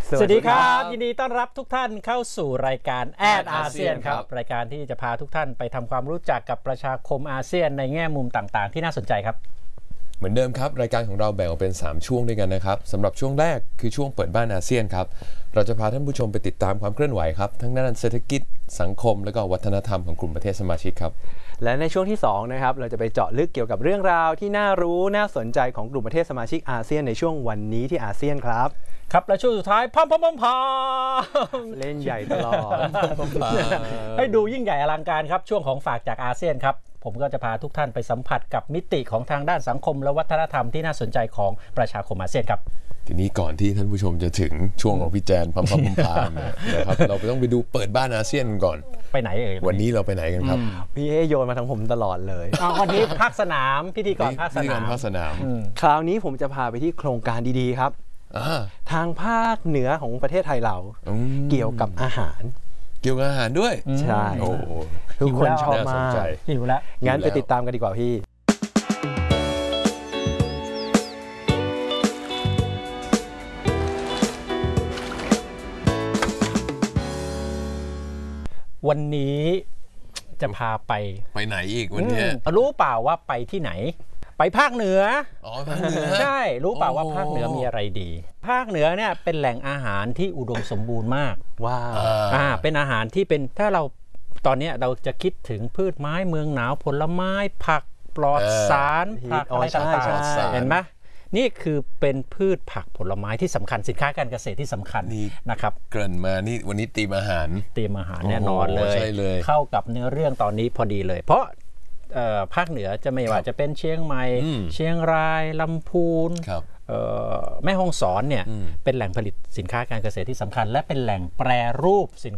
สวัสดีครับยินดีต้อนรับทุกท่านเข้าสู่รายการแอดอาเซียนครับรายการที่จะพาทุกท่านไปทำความรู้จักกับประชาคมอาเซียนในแง่มุมต่างๆที่น่าสนใจครับเหมือนเดิมครับรายการของเราแบ่งออกเป็น3ช่วงด้วยกันนะครับสำหรับช่วงแรกคือช่วงเปิดบ้านอาเซียนครับเราจะพาท่านผู้ชมไปติดตามความเคลื่อนไหวครับทั้งด้านเศรษฐกิจสังคมและก็วัฒนธรรมของกลุ่มประเทศสมาชิกครับและในช่วงที่2นะครับเราจะไปเจาะลึกเกี่ยวกับเรื่องราวที่น่ารู้น่าสนใจของกลุ่มประเทศสมาชิกอาเซียนในช่วงวันนี้ที่อาเซียนครับครับและช่วงสุดท้ายพอมเล่นใหญ่ตลอดให้ดูยิ่งใหญ่อลังการครับช่วงของฝากจากอาเซียนครับผมก็จะพาทุกท่านไปสัมผัสกับมิติของทางด้านสังคมและวัฒนธรรมที่น่าสนใจของประชาคมอาเซียนครับทีนี้ก่อนที่ท่านผู้ชมจะถึงช่วงของพี่แจนพัมนะครับเราต้องไปดูเปิดบ้านอาเซียนก่อนไปไหนเอ่ยวันนี้เราไปไหนกันครับพี่โยนมาทางผมตลอดเลยวันนี้ภาคสนามพิธีกรภาคสนามคราวนี้ผมจะพาไปที่โครงการดีๆครับทางภาคเหนือของประเทศไทยเราเกี่ยวกับอาหารด้วยใช่โอ้ทุกคนชอบมากหิวแล้วงั้นไปติดตามกันดีกว่าพี่วันนี้จะพาไปไหนอีกวันนี้รู้เปล่าว่าไปที่ไหนไปภาคเหนือภาคเหนือใช่รู้เปล่าว่าภาคเหนือมีอะไรดีภาคเหนือเนี่ยเป็นแหล่งอาหารที่อุดมสมบูรณ์มากว้าวเป็นอาหารที่เป็นถ้าเราตอนนี้เราจะคิดถึงพืชไม้เมืองหนาวผลไม้ผักปลอดสารผักอะไรต่างๆเห็นไหมนี่คือเป็นพืชผักผลไม้ที่สำคัญสินค้าการเกษตรที่สำคัญนะครับเกริ่นมานี่วันนี้ตีมอาหารแน่นอนเลยเข้ากับเนื้อเรื่องตอนนี้พอดีเลยเพราะภาคเหนือจะไม่ว่าจะเป็นเชียงใหม่เชียงรายลำพูนแม่ฮ่องสอนเนี่ยเป็นแหล่งผลิตสินค้าการเกษตรที่สำคัญและเป็นแหล่งแปรรูปสิน